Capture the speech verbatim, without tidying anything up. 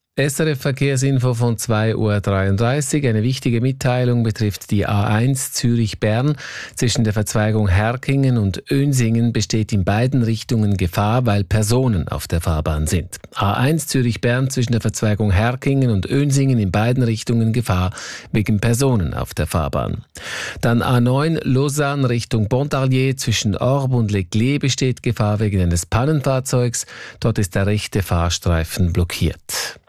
S R F Verkehrsinfo von zwei Uhr dreiunddreißig. Eine wichtige Mitteilung betrifft die A eins Zürich-Bern. Zwischen der Verzweigung Herkingen und Önsingen besteht in beiden Richtungen Gefahr, weil Personen auf der Fahrbahn sind. A eins Zürich-Bern zwischen der Verzweigung Herkingen und Önsingen in beiden Richtungen Gefahr wegen Personen auf der Fahrbahn. Dann A neun Lausanne Richtung Pontarlier zwischen Orbe und Leclerc besteht Gefahr wegen eines Pannenfahrzeugs. Dort ist der rechte Fahrstreifen blockiert.